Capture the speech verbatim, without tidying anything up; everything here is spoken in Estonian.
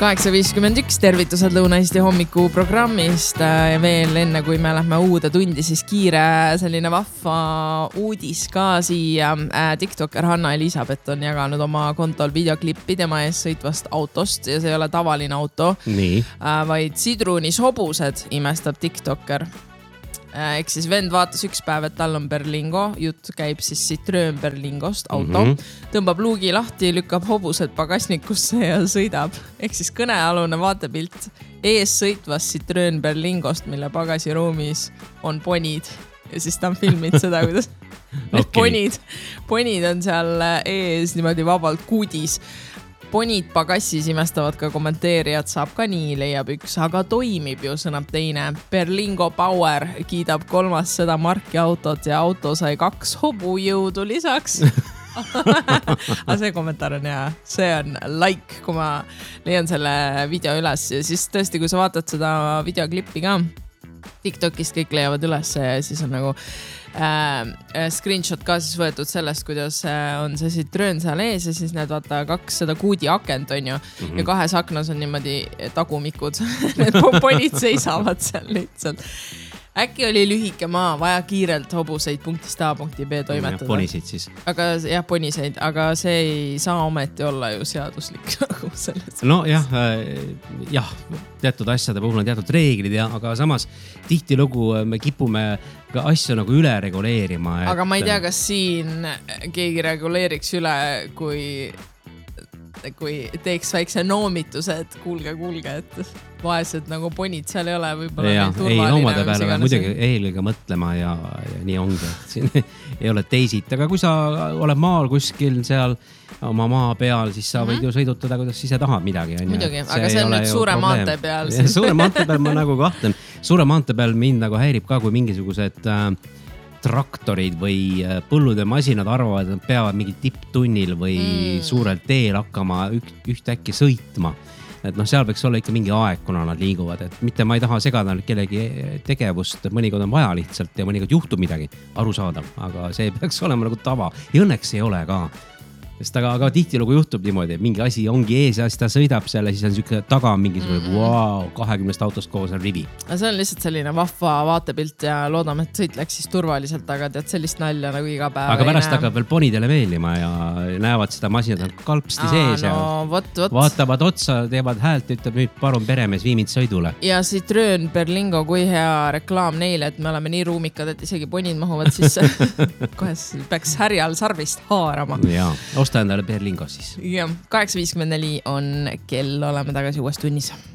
kaheksa viiskümmend üks tervitused Lõuna-Eesti hommiku programmist ja veel enne, kui me lähme uude tundi, siis kiire selline vahva uudis ka siia. TikToker Hanna Elisabeth on jaganud oma kontol videoklippi tema ees sõitvast autost ja see ei ole tavaline auto, Nii. vaid sidrunis hobused imestab TikToker. Ehk siis vend vaatas üks päev, et tal on Berlingo, jutt käib siis Citroen Berlingost auto, mm-hmm. tõmbab luugi lahti, lükkab hobused pagasnikusse ja sõidab. Ehk siis kõnealune vaatepilt ees sõitvast Citroen Berlingost, mille pagasiruumis on ponid. Ja siis ta on filmid seda, kuidas need okay. ponid, ponid on seal ees niimoodi vabalt kuudis. Ponid pagassis imestavad ka kommenteerijad, saab ka nii, leiab üks, aga toimib ju, sõnab teine. Berlingo Power kiidab kolmas seda marki autot ja auto sai kaks hobujõudu lisaks. Aga see kommentaar on hea, see on like, kui ma leian selle video üles ja siis tõesti, kui sa vaatad seda videoklippi ka, TikTokist kõik leiavad üles ja siis on nagu äh, screenshot ka siis võetud sellest, kuidas on see Citroen seal ees ja siis need vaata kaks seda kuudi akent on ju mm-hmm. ja kahes aknas on niimoodi tagumikud. Need ponid seisavad seal lihtsalt. Äkki oli lühike maa, vaja kiirelt hobuseid punktist A punkti B toimetada. Poniseid siis. Aga jah, poniseid, aga see ei saa ometi olla ju seaduslik. No jah, jah, teatud asjade puhul on teatud reeglid, ja, aga samas tihtilugu me kipume ka asju nagu üle reguleerima. Et... Aga ma ei tea, kas siin keegi reguleeriks üle, kui, kui teeks väikse noomituse, et kuulge, kuulge, et vaesed nagu ponid seal ei ole võib-olla ja, neil turvaline. Ei, loomade peale on muidugi eelõige mõtlema ja, ja nii ongi. Siin ei ole teisit, aga kui sa oled maal kuskil seal oma maa peal, siis sa võid mm-hmm. ju sõidutada, kuidas ise tahad midagi. Muidugi, aga see on nüüd suure maantee peal. Ja, suure maantee peal ma nagu kahtlen. Suure maantee peal mind nagu häirib ka, kui mingisugused äh, traktorid või põllude masinad arvavad, et nad peavad mingi tipptunnil või mm. suurel teel hakkama üht, ühtäkki sõitma. Et noh, seal võiks olla ikka mingi aeg, kuna nad liiguvad. Et mitte ma ei taha segada kellegi tegevust, mõnikord on vaja lihtsalt ja mõnikord juhtub midagi arusaadav, aga see peaks olema nagu tava. Ja õnneks ei ole ka. Sest aga, aga tihtilugu juhtub niimoodi, et mingi asi ongi ees ja siis ta sõidab selle, siis on siuke taga mingisugune mm-hmm. wow, kahekümnest autost koos on rivi. See on lihtsalt selline vahva vaatepilt ja loodame, et sõit läks siis turvaliselt, aga tead sellist nalja nagu iga päev. Aga pärast näe. Hakkab veel ponidele meelima ja näevad seda masinat kalpsti Aa, sees no, ja võt, võt. vaatavad otsa, teevad häält, ütleb nüüd palun peremees viimid sõidule. Ja Citroen Berlingo, kui hea reklaam neile, et me oleme nii ruumikad, et isegi ponid mahuvad sisse. Kohe peaks härjal sarvist haarama. Ja, osta endale Berlingo siis. Ja, kaheksa viiskümmend neli on kell, oleme tagasi uues tunnis.